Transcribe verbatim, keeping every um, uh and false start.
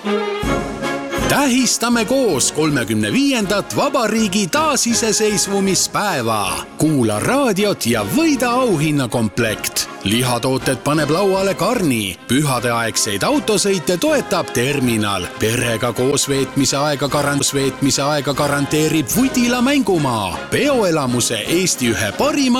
Tähistame koos kolmekümne viiendat vabariigi taasiseseisvumispäeva. Kuula raadiot ja võida auhinnakomplekt. Lihatooted paneb lauale Karni. Pühadeaegseid autosõite toetab Terminal. Perega koosveetmise aega, veetmise aega garanteerib Vudila mängumaa. Peoelamuse Eesti ühe parima